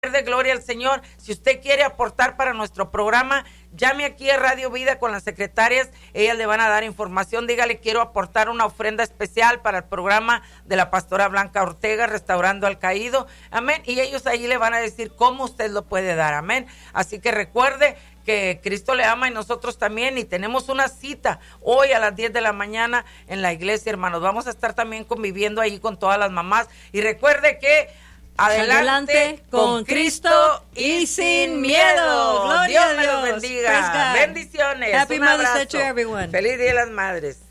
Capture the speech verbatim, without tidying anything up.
de gloria al Señor. Si usted quiere aportar para nuestro programa, llame aquí a Radio Vida con las secretarias, ellas le van a dar información. Dígale, quiero aportar una ofrenda especial para el programa de la pastora Blanca Ortega, Restaurando al Caído, amén, y ellos ahí le van a decir cómo usted lo puede dar, amén. Así que recuerde que Cristo le ama y nosotros también, y tenemos una cita hoy a las diez de la mañana en la iglesia, hermanos. Vamos a estar también conviviendo ahí con todas las mamás, y recuerde que Adelante, Adelante con Cristo y sin miedo. Gloria Dios a me los Dios. bendiga. Bendiciones. Happy Un Mother's abrazo. Day to everyone. Feliz Día de las Madres.